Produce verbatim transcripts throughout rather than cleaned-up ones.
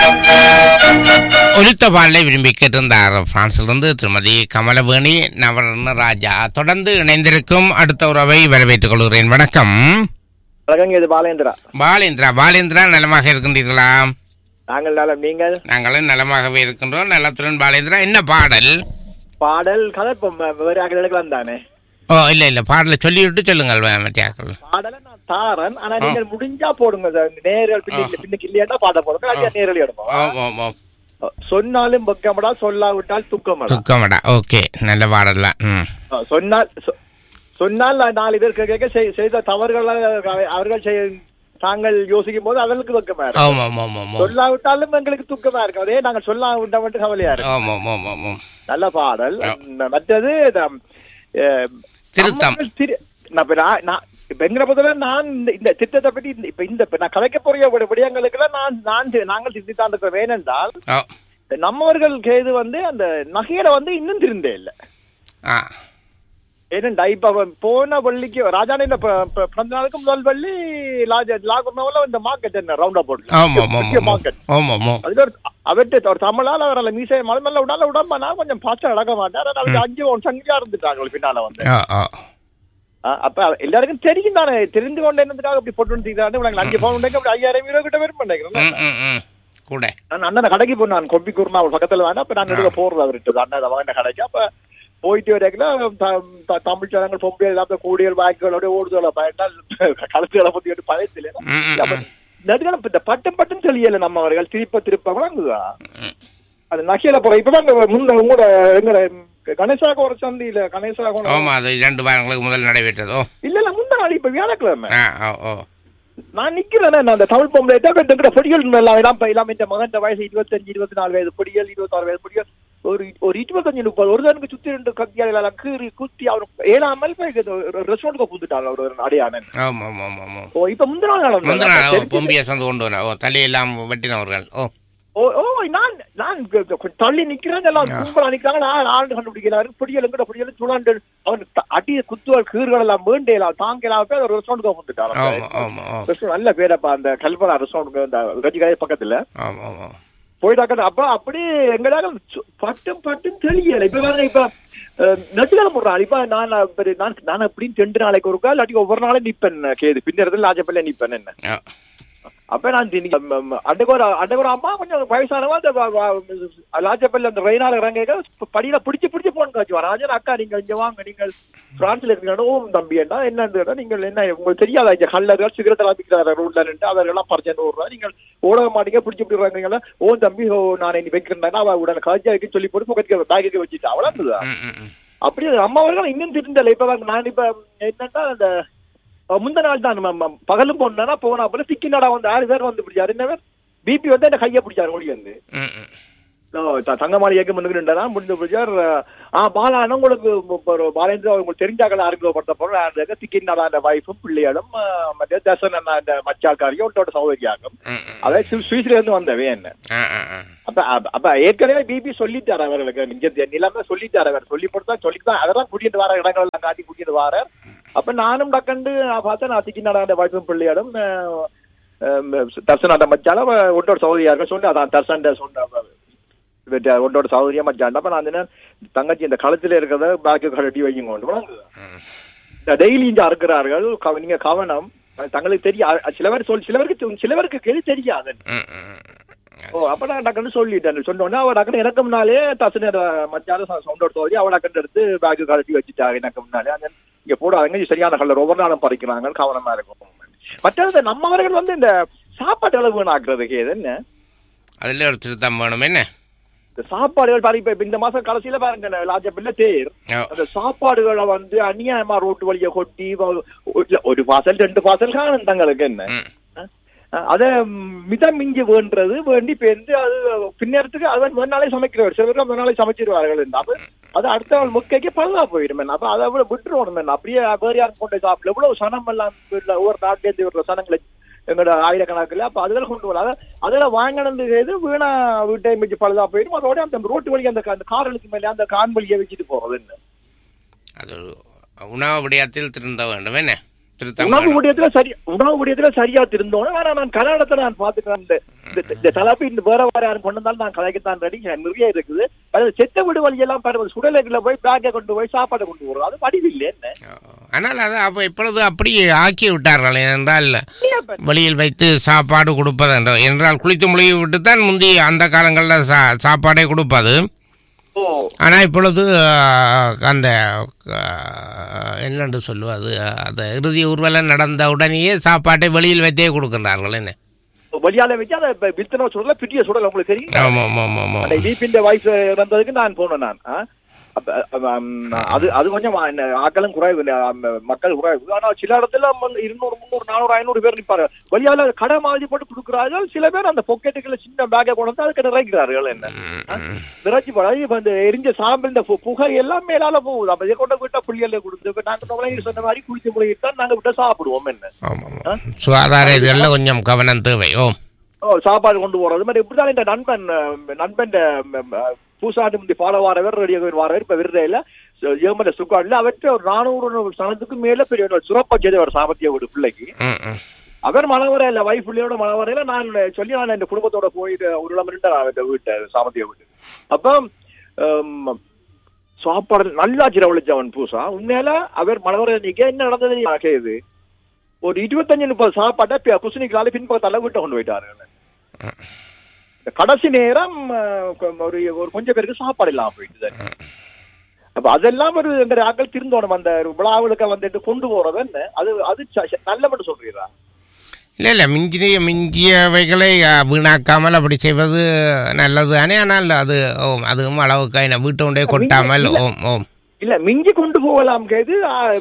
ஒலித்த பாடலை விரும்பி கேட்டிருந்தார் பிரான்சிலிருந்து திருமதி கமலவேணி நவரத்ன ராஜா. தொடர்ந்து இணைந்திருக்கும் அடுத்த உறவை வரவேற்றுக் கொள்கிறேன். வணக்கம். வணக்கம், இது பாலேந்திரா. பாலேந்திரா பாலேந்திரா நலமாக இருக்கின்றீர்களா? நாங்கள் நலம், நீங்கள்? நாங்களும் நலமாகவே இருக்கின்றோம். நலத்துடன் பாலேந்திரா. என்ன பாடல்? பாடல் கதை வேறு எடுக்கலாம் தானே? ஓ இல்ல இல்ல பாடலை சொல்லிவிட்டு சொல்லுங்கள். பாடலை நான் தாரன், ஆனா நீங்கள் முடிஞ்சா போடுங்க. நேரல் பின்னுக்கு இல்லையா பாட போடுங்க, நேரல் எடுப்போம். சொன்னாலும் பக்கமடா, சொல்லாவிட்டால் துக்கமடா. துக்கமடா. ஓகே, நல்ல பாடலாம். சொன்னால் சொன்னால் நாலு பேர் கேட்க செய்த தவறுகளை அவர்கள் தாங்கள் யோசிக்கும் போது அவர்களுக்கு துக்கமா இருக்கும். சொல்லாவிட்டாலும் எங்களுக்கு துக்கமா இருக்கும். அதே நாங்கள் சொல்லாவிட்டா மட்டும் கவலையா இருக்கும். நல்ல பாடல். மற்றது திருத்தம். எங்களை பொறுத்தவரை நான் இந்த திட்டத்தை பற்றி இப்ப இந்த நான் கலைக்க போறிய விடயங்களுக்கு நான் நான் நாங்கள் சிந்தித்தான் இருக்கிறோம். ஏனென்றால் நம்மவர்கள் கேது வந்து அந்த நகையில வந்து இன்னும் திருந்தே இல்லை. ஏனெண்டா இப்ப போன பள்ளிக்கு ராஜான பிறந்த நாளுக்கு முதல் பள்ளி லாகுனாவில் இந்த மார்க்கெட் என்ன ரவுண்டா போட்டு மார்க்கெட் அதுல அவர்கிட்ட ஒரு தமிழால் அவரால் மீசை மலை மேல விடால விடாம நான் கொஞ்சம் பாச்சா அடக்க மாட்டேன். அவருக்கு அஞ்சு ஒன் சங்கியா இருந்துட்டாங்க பின்னால வந்து. அப்ப எல்லாருக்கும் தெரியும் தானே, தெரிந்து கொண்டு என்னதுக்காக அப்படி போட்டு அஞ்சு பவுன் அப்படி ஐயாயிரம் ரூபாய் கிட்ட வரும் நினைக்கிறேன். நான் அண்ணன் கடைக்கு போனேன், நான் கொப்பி குருமா அவர் பக்கத்துல வேணா. அப்ப நான் எடுக்க போறது அவர்கிட்ட அண்ணன் வாங்கின கடைக்கு. அப்ப போயிட்டு வரைக்குல தமிழ் ஜனங்கள் பொம்பை இல்லாம கூடியல் வாய்க்குகளோட ஓடுதல பயனால் கலத்துகளை பத்தி பயத்துல இந்த பட்டம் பட்டம் தெரியல. நம்ம அவர்கள் திருப்ப திருப்ப வாங்குதா அது நகையில போற. இப்பதான் முன்ன கூட எங்க கணேசாக ஒரு சந்தையில கணேசாக இரண்டு வாரங்களுக்கு முதல் நடைபெற்றதோ இல்ல இல்ல முந்த நாள் இப்ப வியாழக்கிழமை நான் நிக்கிறேன். அந்த தமிழ் பொம்பளை பொடிகள் எல்லாம் இந்த மகன் வயசு இருபத்தஞ்சு இருபத்தி நாலு வயது பொடிகள், இருபத்தி ஆறு வயது பொடிகள், ஒரு ஒரு இருபத்தஞ்சு முப்பது ஒரு தனுக்கு சுத்தி ரெண்டு கத்தியால கீறி குத்தி அவனுக்கு ஏழாமல் ரெஸ்டாரண்ட்க்கு கூத்துட்டாங்க ஒரு அடையானன். இப்ப முந்தின நாள் பொம்பிய சந்து கொண்டு வர தலையெல்லாம் வெட்டினவர்கள். ஓ ஓ நான் நான் தள்ளி நிக்கிறேன், எல்லாம் கும்பலா நிக்கிறாங்க. நான் ஆண்டு கண்டுபிடிக்கிறாரு பொடியல் எங்கிட்ட பொடியல் சுழாண்டு அவன் அடிய குத்துவாள் கீறுகள் எல்லாம் வேண்டேலாம் தாங்கலாம் ஒரு ரெஸ்டாரண்ட்க்கு வந்துட்டாங்க. நல்ல பேரப்பா அந்த கல்பனா ரெஸ்டாரண்ட் அந்த கட்சிக்காய பக்கத்துல போயிட்டாக்க. அப்ப அப்படி எங்களால பட்டும் பட்டும் தெரியல. இப்ப பாருங்க, இப்ப நட்டுக்காலம் போடுறான். இப்ப நான் நான் எப்படின்னு ரெண்டு நாளைக்கு ஒருக்கா இல்லாட்டி ஒவ்வொரு நாளும் நிப்பேன் கேது பின்னறதுல லாஜப்பல்ல நிப்பேன் என்ன. அப்ப நான் அண்டகோர அண்டகோர அம்மா கொஞ்சம் வயசானவா அந்த லாஜப்பல்ல அந்த ரெயினால இறங்க படியில பிடிச்சு பிடிச்சு போன் காட்சி ராஜன் அக்கா நீங்க இங்க வாங்க, நீங்கள் பிரான்ஸ்ல இருக்கீங்க. ஓம் தம்பி என்ன என்ன நீங்கள் என்ன உங்களுக்கு தெரியாதா இங்க கல்லர்கள் சிகரெட் எல்லாம் விற்கிறாரு ரோட்ல நின்று அவர்கள்லாம் பறிச்சு ஓடுறா, நீங்கள் ஓட மாட்டீங்க பிடிச்சி பிடிக்கிறாங்க. ஓம் தம்பி ஓ நான் இன்னைக்கு வைக்கிறேன் அவ உடனே காய்ச்சா வைக்க சொல்லி போட்டு பக்கத்துக்கு பேக்கு வச்சுட்டா அவ்வளவுதான். அப்படி அம்மா அவர்கள் இன்னும் திருந்தல. இப்ப நான் இப்ப என்னன்னா அந்த முந்த நாள் தான் பகலும் போனா போனா போல திக்கி நாடா வந்து ஆறு பேர் வந்து பிடிச்சாரு. என்ன பிபி வந்து என்ன கையை பிடிச்சாரு ஓடி வந்து தங்கமாளி இயக்கம் வந்துக்கிட்டா முடிஞ்சு பிடிச்சார். ஆஹ் பாலான உங்களுக்கு பாலேந்திரா உங்களுக்கு தெரிஞ்சாக்கள் அறிமுகப்படுத்த போறோம். திக்கி நாடா அந்த வைஃபும் பிள்ளையாடும் மற்ற தர்சன் அந்த மச்சாக்காரியும் ஒட்டோட சௌகரியாகும். அதாவது சுவிஸ்ல இருந்து வந்தவே என்ன. அப்ப அப்ப ஏற்கனவே பிபி சொல்லிட்டாரு அவர்களுக்கு நிலைமை சொல்லிட்டாரு. அவர் சொல்லி போட்டு சொல்லித்தான் அதெல்லாம் கூட்டிட்டு வர இடங்கள் எல்லாம் காட்டி கூட்டிட்டு வர. அப்ப நானும் டக்கண்டு பார்த்தேன் நான் திக்கி நாடா அந்த வைஃபும் பிள்ளையாடும் தர்சன் அந்த மச்சால ஒட்டோட சௌகரியா இருக்கும் சொல்லி அதான் தர்சன் சொன்ன ஒட்டோட சௌகரியம் மச்சான். அப்ப நான் தங்கச்சி இந்த களத்துல இருக்கிறத பேக்கு கட்டி வைங்க கொண்டு டெய்லி இங்க அறுக்கிறார்கள். நீங்க கவனம் தங்களுக்கு தெரியும். சில பேர் சொல் சில பேருக்கு சில பேருக்கு கேள்வி தெரியாது. ஓ அப்ப நான் டக்குன்னு சொல்லிட்டேன். சொன்னோடனே அவ டக்குன்னு எனக்கு முன்னாலே தசன மச்சால சவுண்டோட சௌகரி அவ டக்குன்னு எடுத்து பேக்கு கட்டி வச்சுட்டாங்க எனக்கு முன்னாலே. அந்த இங்க போடாதங்க சரியான கலர் ஒவ்வொரு நாளும் பறிக்கிறாங்க கவனமா இருக்கும். மற்றது நம்மவர்கள் வந்து இந்த சாப்பாட்டு அளவு வீணாக்குறதுக்கு எது என்ன அதுல ஒரு திருத்தம் வேணும். என்ன சாப்பாடுகள் பாருங்க இப்ப இந்த மாசம் கடைசியில பாருங்க லாஜப்பில்ல தேர் அந்த சாப்பாடுகளை வந்து அநியாயமா ரோட்டு வழிய கொட்டி ஒரு பாசல் ரெண்டு பாசல் காணும் தங்களுக்கு என்ன அத மிதம் மிஞ்சி வேண்டது வேண்டி பேருந்து அது பின்னேறதுக்கு அது மறுநாளே சமைக்கிறவர் சில பேருக்கு மறுநாளே சமைச்சிருவார்கள். அப்ப அது அடுத்த நாள் முக்கைக்கு பல்லா போயிடும். அப்ப அதை விட விட்டுருவோம். அப்படியே வேறு யாரும் கொண்டு சாப்பிடல எவ்வளவு சனம் எல்லாம் ஒவ்வொரு நாட்டிலேருந்து விடுற சனங்களை எங்களோட ஆயிரக்கணக்கில். அப்ப அதுல கொண்டு வரல அதுல வாங்கினது வீணா வீட்டை மிஞ்சி பழுதா போயிடும். அதோட அந்த ரோட்டு வழி அந்த கார்களுக்கு மேலே அந்த கான் வழியை வச்சுட்டு போறது என்ன அது உணவு விடயத்தில் திருந்த வேண்டும். என்ன உணவு ஊழியத்துல சரி உணவு ஊழியத்துல சரியா திருந்தோம். ஆனா நான் கல்யாணத்தை நான் பாத்துக்கிறேன். இந்த தலைப்பு இந்த வேற வேற யாரும் கொண்டு வந்தாலும் நான் கலைக்கத்தான் ரெடி. நிறைய இருக்குது. செத்த வீடு வழி எல்லாம் பாருங்க, சுடலைக்குள்ள போய் பேக்கை கொண்டு போய் சாப்பாடு கொண்டு போறோம். அது வடிவில்லை என்ன. ஆனால் அது அப்ப இப்பொழுது அப்படி ஆக்கி விட்டார்கள் என்றால் வெளியில் வைத்து சாப்பாடு கொடுப்பது என்றால் குளித்து முழுகி விட்டுத்தான் முந்தி அந்த காலங்களில் சா சாப்பாடே கொடுப்பது. ஆனா இப்பொழுது அந்த என்னென்று சொல்லுவது, அந்த இறுதி ஊர்வலம் நடந்த உடனேயே சாப்பாட்டை வெளியில் வைத்தே கொடுக்கின்றார்கள். என்ன வெளியால வச்சு அதை வித்தன சுடல பிட்டிய சுடல உங்களுக்கு தெரியும். ஆமா ஆமா ஆமா லீப்பின் வைஃப் இறந்ததுக்கு நான் போனேன். நான் அது அது கொஞ்சம் ஆக்களும் குறைவு, மக்கள் குறைவு. ஆனா சில இடத்துல இருநூறு முந்நூறு நானூறு ஐநூறு பேர் நிற்பாரு. வெளியால கடை மாதிரி போட்டு கொடுக்குறார்கள். சில பேர் அந்த பொக்கெட்டுக்குள்ள சின்ன பேக்கை கொண்டு வந்து அதுக்கு நிறைக்கிறார்கள். என்ன நிறைச்சி பழகி இந்த எரிஞ்ச சாம்பல் இந்த புகை எல்லாம் மேலால போகுது. அப்ப இதை கொண்டு விட்டா புள்ளியல்ல கொடுத்து நாங்க சொன்ன மாதிரி குளிச்சு முழுகிட்டு நாங்க விட்டா சாப்பிடுவோம். என்ன சுகாதார இதெல்லாம் கொஞ்சம் கவனம் தேவை. ஓ சாப்பாடு கொண்டு போறது மாதிரி இப்படிதான். இந்த நண்பன் நண்பன் பூசாட்டு முந்தி பால வாரவர் ரெடியாக வாரவர் இப்ப விருதையில ஏமல சுக்காடுல அவற்றை ஒரு நானூறு சனத்துக்கு மேல பெரிய சுரப்பா செய்த ஒரு சாமர்த்திய ஒரு பிள்ளைக்கு அவர் மழை இல்ல வைஃப் பிள்ளையோட மழை வரையில நான் சொல்லி நான் இந்த குடும்பத்தோட போயிட்டு ஒரு இளம் ரெண்டு வீட்டை சாமர்த்திய வீட்டு. அப்ப சாப்பாடு நல்லா சிரவழிச்சவன் பூசா. உண்மையில அவர் மழை வரையில நிக்க என்ன நடந்தது கேது. ஒரு இருபத்தஞ்சு முப்பது சாப்பாட்டை குசுனிக்கலால பின்பக்கத்தால வீட்டை கொண்டு போயிட்டாரு. கடைசி நேரம் ஒரு ஒரு கொஞ்சம் பேருக்கு சாப்பாடு இல்லாம போயிட்டு. அப்ப அதெல்லாம் ஒரு எங்க ஆக்கள் திருந்தோணும். அந்த விழாவுக்கு வந்துட்டு கொண்டு போறது என்ன அது அது நல்ல மட்டும் சொல்றீங்களா? இல்ல இல்ல மிஞ்சிய மிஞ்சியவைகளை வீணாக்காமல் அப்படி செய்வது நல்லது தானே. ஆனால் அது ஓம் அதுவும் அளவுக்கு வீட்டு கொண்டே கொட்டாமல் ஓம் ஓம் இல்ல மிஞ்சி கொண்டு போகலாம். கேது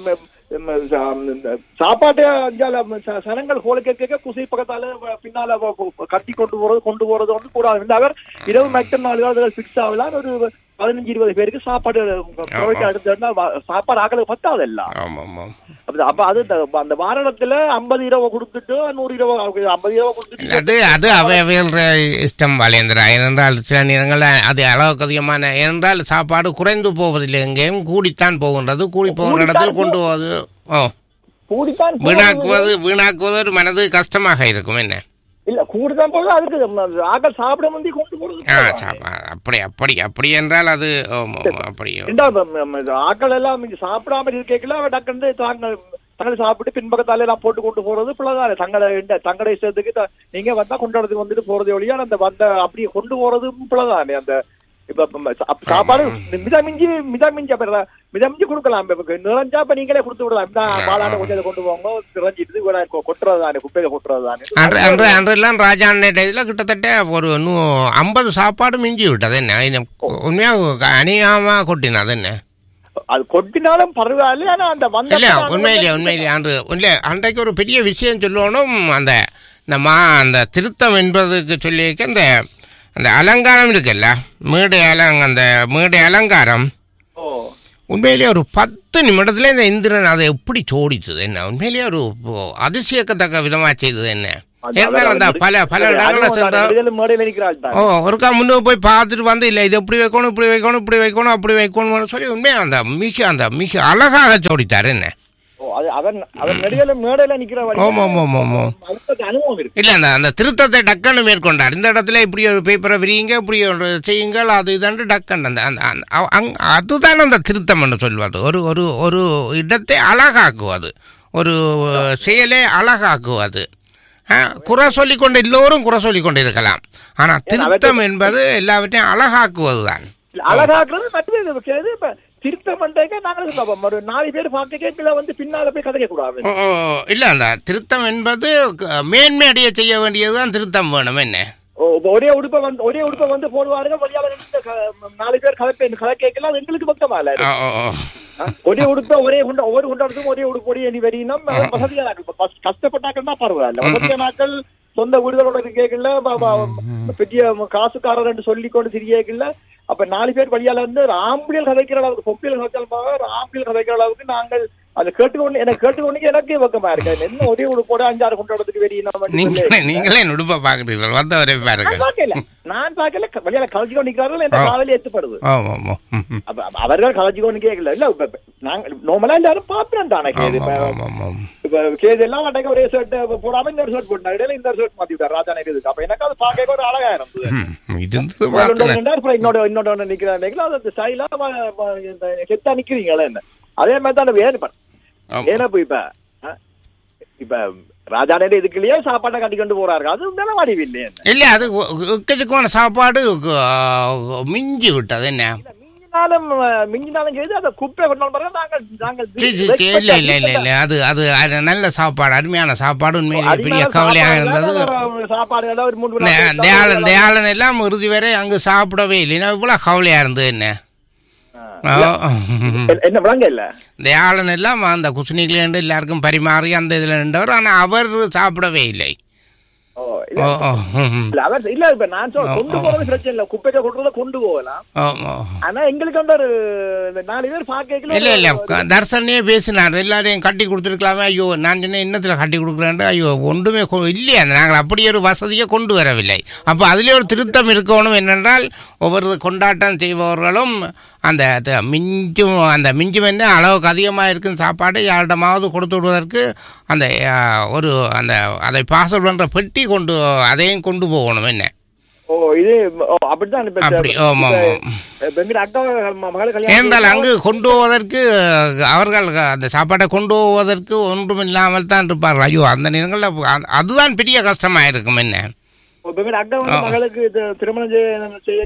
சாப்பாட்டு சனங்கள் கோல கேட்க குசை பக்கத்தால பின்னால கட்டி கொண்டு போறது கொண்டு போறது வந்து கூடாது. அவர் இரவு மேக்டம் நாலு பிக்ஸ் ஆகலாம். ஒரு பதினஞ்சு இருபது பேருக்கு சாப்பாடு எடுத்து சாப்பாடு ஆக்களுக்கு பத்தாது எல்லாம். அப்ப அது அந்த வாரணத்துல ஐம்பது இரவு கொடுத்துட்டு நூறு இரவு ஐம்பது இரவு கொடுத்துட்டு அது அது அவையவைகள் இஷ்டம் வாலேந்திரா. ஏனென்றால் சில நேரங்கள் அது அளவுக்கு அதிகமான ஏனென்றால் சாப்பாடு குறைந்து போவதில்லை, எங்கேயும் கூடித்தான் போகின்றது. கூடி போகிற இடத்தில் கொண்டு போவது ஓ வீணாக்குவது வீணாக்குவது ஒரு மனது கஷ்டமாக இருக்கும். என்ன இல்ல கூடுதான் போது அதுக்கு ஆக்கள் சாப்பிட முந்தி கொண்டு போறது அப்படி அப்படி அப்படி என்றால் அது அப்படி ஆக்கள் எல்லாம் சாப்பிடாம இருக்கல அவ டக்குன்னு தாங்க தங்களை சாப்பிட்டு பின்பக்கத்தாலே எல்லாம் போட்டு கொண்டு போறது பிள்ளைதான். தங்களை தங்கடை சேர்த்துக்கு நீங்க வந்தா கொண்டாடத்துக்கு வந்துட்டு போறது வழியா அந்த வந்த அப்படியே கொண்டு போறதும் பிள்ளைதானே. அந்த இப்ப சாப்பாடு மிதா மிஞ்சி மிதா மிஞ்சி மிதா மிஞ்சி கொடுக்கலாம். நிறைஞ்சா இப்ப நீங்களே கொடுத்து விடலாம். பாலான கொஞ்சம் கொண்டு போங்க நிறைஞ்சிட்டு கொட்டுறது தானே, குப்பையில கொட்டுறது தானே. அன்று அன்றெல்லாம் ராஜா இதுல கிட்டத்தட்ட ஒரு ஐம்பது சாப்பாடு மிஞ்சி விட்டது. என்ன உண்மையா அணியாம கொட்டினது என்ன அது கொட்டினாலும் பரவாயில்ல. ஆனா அந்த வந்த இல்ல உண்மையிலேயே உண்மையிலேயே அன்று இல்லை அன்றைக்கு ஒரு பெரிய விஷயம் சொல்லணும். அந்த நம்ம அந்த திருத்தம் என்பதுக்கு சொல்லியிருக்க அந்த அந்த அலங்காரம் இருக்குல்ல, மேடை அலங் அந்த மேடை அலங்காரம் உண்மையிலேயே ஒரு பத்து நிமிடத்துல இந்த இந்திரன் அதை எப்படி சோடிச்சது. என்ன உண்மையிலேயே ஒரு அதிசயக்கத்தக்க விதமா செய்தது. என்ன அந்த பல பல இடங்களை ஓ ஒருக்கா முன்னே போய் பார்த்துட்டு வந்து இல்லை இது எப்படி வைக்கணும் இப்படி வைக்கணும் இப்படி வைக்கணும் அப்படி வைக்கணும்னு சொல்லி உண்மையா அந்த மிக அந்த மிக அழகாக சோடித்தார். என்ன இல்ல அந்த அந்த திருத்தத்தை டக்குன்னு மேற்கொண்டார். இந்த இடத்துல இப்படி ஒரு பேப்பரை விரியுங்க இப்படி ஒரு செய்யுங்கள் அது இதாண்டு டக்குன்னு அந்த அதுதான் அந்த திருத்தம் என்று சொல்வது. ஒரு ஒரு ஒரு இடத்தை அழகாக்குவது, ஒரு செயலை அழகாக்குவது. குறை சொல்லிக் கொண்டு எல்லோரும் குறை சொல்லிக் கொண்டு இருக்கலாம். ஆனா திருத்தம் என்பது எல்லாவற்றையும் அழகாக்குவது தான். அழகாக்குறது திருத்தம் ஒரு நாலு பேர் பார்க்க வந்து பின்னால போய் கதைக்க கூடாது. இல்ல அந்த திருத்தம் என்பது மேன்மை அடைய செய்ய வேண்டியதுதான் திருத்தம் வேணும். என்ன ஒரே உடுப்பை வந்து ஒரே உடுப்பை வந்து போடுவாருங்க வழியால நாலு பேர் கதை கதை கேட்கலாம். எங்களுக்கு பக்கமா இல்ல ஒரே உடுப்பை ஒரே குண்ட ஒவ்வொரு குண்டாடுக்கும் ஒரே உடுப்பு ஒரே அணி வரையினும் வசதியான கஷ்டப்பட்டாக்கள் தான் பரவாயில்ல. வசதியானாக்கள் சொந்த வீடுகளோட கேட்கல பெரிய காசுக்காரர் என்று சொல்லி கொண்டு தெரியல. அப்ப நாலு பேர் வழியால வந்து ஆம்பியல் கதைக்கிற அளவுக்கு பொப்பியல் கதைச்சாலும் ஆம்பியல் கதைக்கிற அளவுக்கு நாங்கள் அது கேட்டுக்கொண்டு எனக்கு கேட்டுக்கொண்டு எனக்கே பக்கமா இருக்கு. என்ன ஒரே உடுப்போட அஞ்சாறு கொண்டாடத்துக்கு வெறியினா நீங்களே உடுப்ப பாக்குறீர்கள் வந்தவரே பாருங்க. நான் பாக்கல வெளியில கலச்சி கொண்டு நிக்கிறார்கள் என்ற காதலி எத்துப்படுது. அவர்கள் கலச்சி கொண்டு கேட்கல. இல்ல நாங்க நார்மலா எல்லாரும் பாப்பேன் தானே கேது. இப்ப கேது எல்லாம் அட்டைக்கு ஒரே ஷர்ட் போடாம இந்த ஷர்ட் போட்டா இடையில இந்த ஷர்ட் மாத்தி விட்டார் ராஜா நேரு. அப்ப எனக்கு அது பாக்க ஒரு அழகா இருந்தது. இன்னொரு இன்னொரு நிக்கிறேன் அது ஸ்டைலா கெத்தா நிக்கிறீங்களா என்ன அதே மாதிரி தான் வேணும். ஏன்னா இப்ப இப்ப ராஜா நேரு இதுக்கு இல்லையா சாப்பாட்டை கட்டி கொண்டு போறாரு. அது தானே வடிவு இல்லையா இல்ல அது இதுக்கான சாப்பாடு மிஞ்சி விட்டது என்ன மிஞ்சினாலும் மிஞ்சினாலும் செய்து அதை குப்பை கொண்டு பாருங்க. நாங்கள் நாங்கள் இல்ல இல்ல இல்ல இல்ல அது அது நல்ல சாப்பாடு அருமையான சாப்பாடு உண்மையிலேயே பெரிய கவலையாக இருந்தது. சாப்பாடு ஒரு மூணு தயாளன் தயாளன் எல்லாம் இறுதி வரை அங்கு சாப்பிடவே இல்லைன்னா இவ்வளவு கவலையா இருந்தது என்ன என்ன விளங்க இல்ல. தயாளன் எல்லாம் அந்த குசுனிகளே எல்லாருக்கும் பரிமாறி அந்த இதுல நின்றவர். ஆனா அவர் சாப்பிடவே இல்லை. இல்ல இப்ப நான் சொல்ல கொண்டு போறது பிரச்சனை இல்ல. குப்பையை கொண்டு கொண்டு போகலாம். ஆனா எங்களுக்கு வந்து ஒரு நாலு பேர் பாக்க இல்ல இல்ல தர்சனே பேசினார். எல்லாரையும் கட்டி கொடுத்துருக்கலாமே. ஐயோ நான் சொன்ன இன்னத்துல கட்டி கொடுக்கலான். ஐயோ ஒன்றுமே இல்லையா நாங்கள் அப்படி ஒரு வசதியை கொண்டு வரவில்லை. அப்போ அதுலேயே ஒரு திருத்தம் இருக்கணும். என்னென்றால் ஒவ்வொரு கொண்டாட்டம் செய்பவர்களும் அந்த மிஞ்சும் அந்த மிஞ்சும் என்ன அளவுக்கு அதிகமாக இருக்கும் சாப்பாடு யாரிடமாவது கொடுத்து விடுவதற்கு அந்த ஒரு அந்த அதை பார்சல் பண்ணுற பெட்டி கொண்டு அதையும் கொண்டு போகணும் என்ன. ஓ இது அப்படித்தான். அப்படி ஏனென்றால் அங்கு கொண்டு போவதற்கு அவர்கள் அந்த சாப்பாட்டை கொண்டு போவதற்கு ஒன்றும் இல்லாமல் தான் இருப்பார்கள். ஐயோ அந்த நேரங்களில் அதுதான் பெரிய கஷ்டமாக இருக்கும் என்ன. மகளுக்கு திருமணம் செய்ய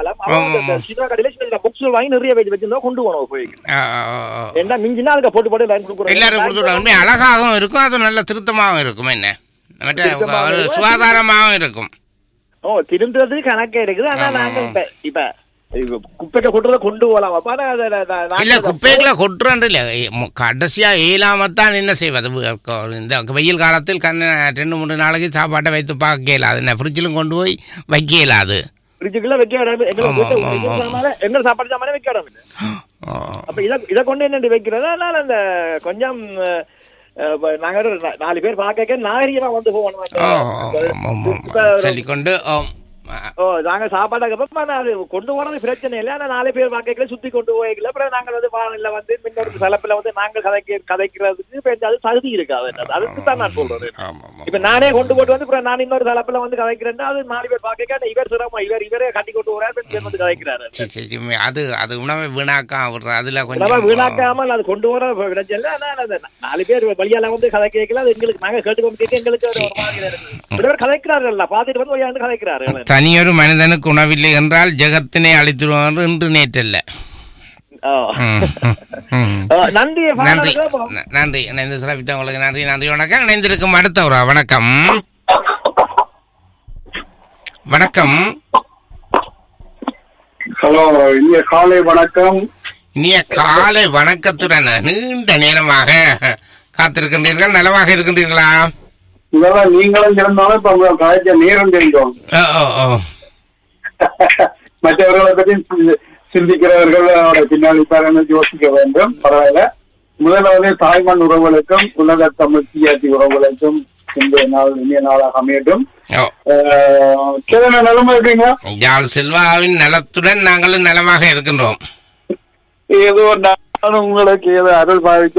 வாங்கி நிறைய வச்சிருந்தா கொண்டு போனோம் போய் என்ன மிஞ்சினா அதுக்கு போட்டு போட்டு லைன் கொடுக்குறோம். எல்லாரும் கொடுத்துருவாங்க. அழகாகவும் இருக்கும். அது நல்ல திருத்தமாகவும் இருக்கும் என்ன சுகாதாரமாகவும் இருக்கும். ஓ திரும்புறது கணக்கே இருக்குது. ஆனா நாங்க இப்ப குப்பைக்கு கொட்டுறத கொண்டு போகலாம். இல்ல குப்பைகளை கொட்டுறோம் இல்ல கடைசியா இயலாமத்தான் என்ன செய்வது. இந்த வெயில் காலத்தில் கண்ண ரெண்டு மூணு நாளைக்கு சாப்பாட்டை வைத்து பார்க்க இயலாது. என்ன ஃப்ரிட்ஜிலும் கொண்டு போய் வைக்க இயலாது. ஃப்ரிட்ஜுக்குள்ள வைக்க எங்க சாப்பாடு சாமானே வைக்க இடம் இல்லை. அப்ப இதை இதை கொண்டு என்ன வைக்கிறது. அதனால அந்த கொஞ்சம் நாங்க நாலு பேர் பார்க்க நாகரிகமா வந்து போகணும் சொல்லிக்கொண்டு. ஓ நாங்க சாப்பாடு அது கொண்டு போனது பிரச்சனை இல்லை. ஆனா நாலு பேர் வாக்கைகளை சுத்தி கொண்டு போய்க்கல. அப்புறம் நாங்கள் வந்து வானில வந்து மின்னோட தலைப்புல வந்து நாங்கள் கதைக்க கதைக்கிறதுக்கு அது தகுதி இருக்காது. அதுக்கு தான் நான் சொல்றேன். இப்ப நானே கொண்டு போட்டு வந்து அப்புறம் நான் இன்னொரு தலைப்புல வந்து கதைக்கிறேன். அது நாலு பேர் வாக்க இவர் சிரமம் இவர் இவரே கட்டி கொண்டு போறாரு வந்து கதைக்கிறாரு. அது அது உணவை வீணாக்காம அதுல கொஞ்சம் வீணாக்காமல் அது கொண்டு போற பிரச்சனை இல்லை. ஆனா நாலு பேர் வழியால வந்து கதை கேட்கல. அது எங்களுக்கு நாங்க கேட்டு எங்களுக்கு கதைக்கிறார்கள் பார்த்துட்டு வந்து வழியாண்டு கதைக்கிறார்கள். தனியொரு மனிதனுக்கு உணவில்லை என்றால் ஜெகத்தினை அழித்துருவார் என்று நேற்றல்ல. நன்றி நன்றி நன்றி இணைந்து சிறப்பித்த உங்களுக்கு நன்றி நன்றி வணக்கம். இணைந்திருக்கும் அடுத்த ஒரு வணக்கம் வணக்கம். ஹலோ இனிய காலை வணக்கம். இனிய காலை வணக்கத்துடன் நீண்ட நேரமாக காத்திருக்கின்றீர்கள். நலமாக இருக்கின்றீர்களா? இதெல்லாம் நீங்களும் இருந்தாலும் இப்ப உங்க காய்ச்ச நேரம் தெரியும். மற்றவர்களை பற்றி சிந்திக்கிறவர்கள் பின்னாடி பாருங்க யோசிக்க வேண்டும். பரவாயில்ல. முதலாவது தாய்மண் உறவுகளுக்கும் உலக தமிழ் சிஆர்டி உறவுகளுக்கும் இன்றைய நாள் இனிய நாளாக அமையட்டும். நலமா இருக்கீங்க? யாழ் செல்வாவின் நலத்துடன் நாங்களும் நலமாக இருக்கின்றோம். ஏதோ நானும் உங்களுக்கு ஏதோ அருள் பாவிக்க